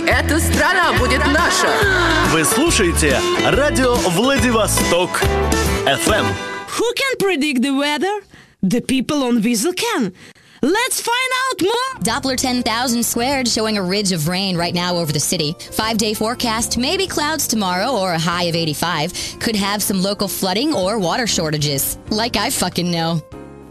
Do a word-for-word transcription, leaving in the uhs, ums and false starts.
Эта страна будет наша. Вы слушаете радио Владивосток эф эм. Who can predict the weather? The people on Weasel can. Let's find out more! Doppler ten thousand squared showing a ridge of rain right now over the city. Five-day forecast, maybe clouds tomorrow or a high of eighty-five. Could have some local flooding or water shortages. Like I fucking know.